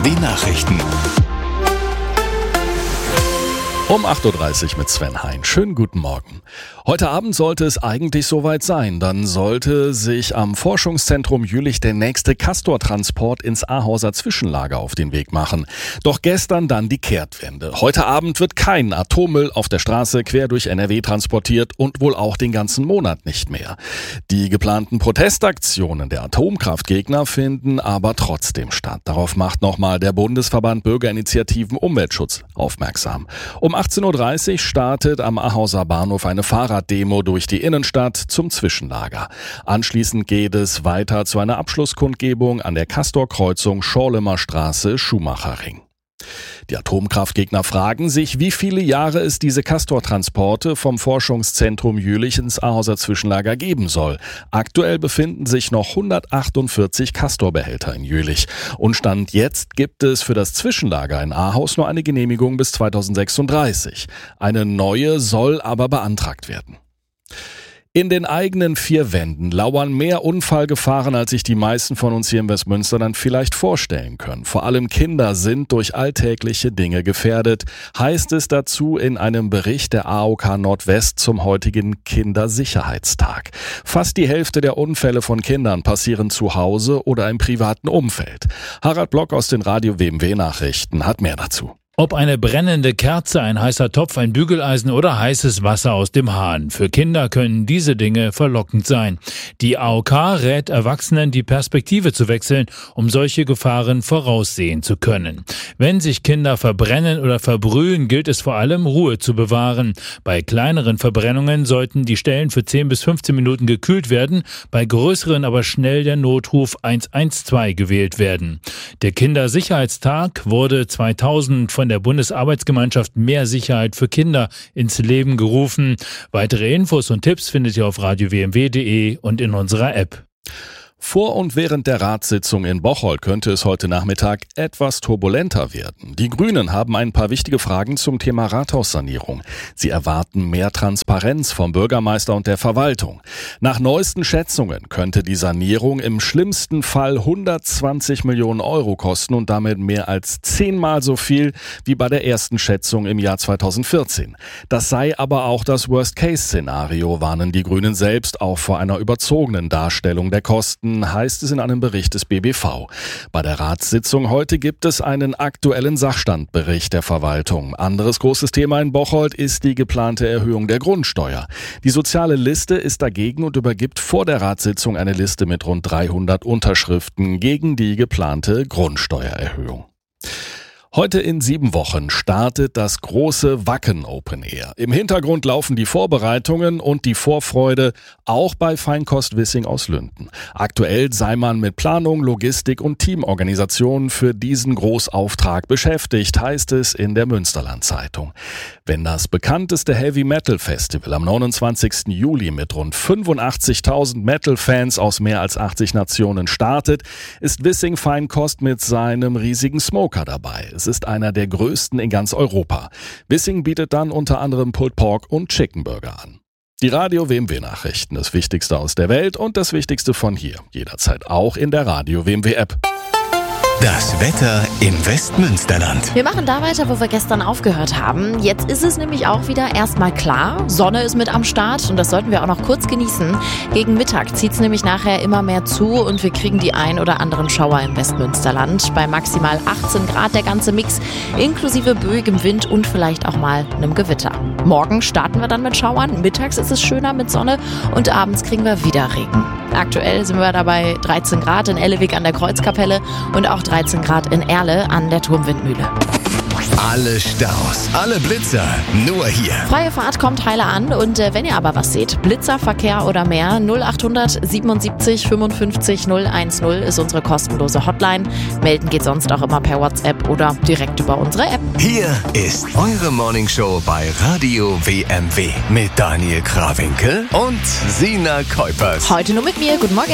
WMW Nachrichten. Um 8.30 Uhr mit Sven Hein. Schönen guten Morgen. Heute Abend sollte es eigentlich soweit sein. Dann sollte sich am Forschungszentrum Jülich der nächste Castor-Transport ins Ahauser Zwischenlager auf den Weg machen. Doch gestern dann die Kehrtwende. Heute Abend wird kein Atommüll auf der Straße quer durch NRW transportiert und wohl auch den ganzen Monat nicht mehr. Die geplanten Protestaktionen der Atomkraftgegner finden aber trotzdem statt. Darauf macht nochmal der Bundesverband Bürgerinitiativen Umweltschutz aufmerksam. Um 18.30 Uhr startet am Ahauser Bahnhof eine Fahrraddemo durch die Innenstadt zum Zwischenlager. Anschließend geht es weiter zu einer Abschlusskundgebung an der Castor-Kreuzung Schorlemer Straße, Schumacherring. Die Atomkraftgegner fragen sich, wie viele Jahre es diese Castor-Transporte vom Forschungszentrum Jülich ins Ahauser Zwischenlager geben soll. Aktuell befinden sich noch 148 Castor-Behälter in Jülich. Und Stand jetzt gibt es für das Zwischenlager in Ahaus nur eine Genehmigung bis 2036. Eine neue soll aber beantragt werden. In den eigenen vier Wänden lauern mehr Unfallgefahren, als sich die meisten von uns hier im Westmünsterland vielleicht vorstellen können. Vor allem Kinder sind durch alltägliche Dinge gefährdet, heißt es dazu in einem Bericht der AOK Nordwest zum heutigen Kindersicherheitstag. Fast die Hälfte der Unfälle von Kindern passieren zu Hause oder im privaten Umfeld. Harald Block aus den Radio WMW Nachrichten hat mehr dazu. Ob eine brennende Kerze, ein heißer Topf, ein Bügeleisen oder heißes Wasser aus dem Hahn. Für Kinder können diese Dinge verlockend sein. Die AOK rät Erwachsenen, die Perspektive zu wechseln, um solche Gefahren voraussehen zu können. Wenn sich Kinder verbrennen oder verbrühen, gilt es vor allem, Ruhe zu bewahren. Bei kleineren Verbrennungen sollten die Stellen für 10 bis 15 Minuten gekühlt werden, bei größeren aber schnell der Notruf 112 gewählt werden. Der Kindersicherheitstag wurde 2000 von der Bundesarbeitsgemeinschaft Mehr Sicherheit für Kinder ins Leben gerufen. Weitere Infos und Tipps findet ihr auf radiowmw.de und in unserer App. Vor und während der Ratssitzung in Bocholt könnte es heute Nachmittag etwas turbulenter werden. Die Grünen haben ein paar wichtige Fragen zum Thema Rathaussanierung. Sie erwarten mehr Transparenz vom Bürgermeister und der Verwaltung. Nach neuesten Schätzungen könnte die Sanierung im schlimmsten Fall 120 Millionen Euro kosten und damit mehr als 10-mal so viel wie bei der ersten Schätzung im Jahr 2014. Das sei aber auch das Worst-Case-Szenario, warnen die Grünen selbst auch vor einer überzogenen Darstellung der Kosten, heißt es in einem Bericht des BBV. Bei der Ratssitzung heute gibt es einen aktuellen Sachstandbericht der Verwaltung. Anderes großes Thema in Bocholt ist die geplante Erhöhung der Grundsteuer. Die soziale Liste ist dagegen und übergibt vor der Ratssitzung eine Liste mit rund 300 Unterschriften gegen die geplante Grundsteuererhöhung. Heute in 7 Wochen startet das große Wacken Open Air. Im Hintergrund laufen die Vorbereitungen und die Vorfreude, auch bei Feinkost Wissing aus Lünden. Aktuell sei man mit Planung, Logistik und Teamorganisation für diesen Großauftrag beschäftigt, heißt es in der Münsterland-Zeitung. Wenn das bekannteste Heavy Metal Festival am 29. Juli mit rund 85.000 Metal-Fans aus mehr als 80 Nationen startet, ist Wissing Feinkost mit seinem riesigen Smoker dabei. Es ist einer der größten in ganz Europa. Wissing bietet dann unter anderem Pulled Pork und Chicken Burger an. Die Radio WMW Nachrichten, das Wichtigste aus der Welt und das Wichtigste von hier. Jederzeit auch in der Radio WMW App. Das Wetter im Westmünsterland. Wir machen da weiter, wo wir gestern aufgehört haben. Jetzt ist es nämlich auch wieder erstmal klar. Sonne ist mit am Start und das sollten wir auch noch kurz genießen. Gegen Mittag zieht es nämlich nachher immer mehr zu und wir kriegen die ein oder anderen Schauer im Westmünsterland. Bei maximal 18 Grad der ganze Mix, inklusive böigem Wind und vielleicht auch mal einem Gewitter. Morgen starten wir dann mit Schauern. Mittags ist es schöner mit Sonne und abends kriegen wir wieder Regen. Aktuell sind wir dabei 13 Grad in Ellewig an der Kreuzkapelle und auch 13 Grad in Erle an der Turmwindmühle. Alle Staus, alle Blitzer, nur hier. Freie Fahrt kommt heile an und wenn ihr aber was seht, Blitzer, Verkehr oder mehr, 0800 77 55 010 ist unsere kostenlose Hotline. Melden geht sonst auch immer per WhatsApp oder direkt über unsere App. Hier ist eure Morningshow bei Radio WMW mit Daniel Krawinkel und Sina Kuipers. Heute nur mit mir. Guten Morgen.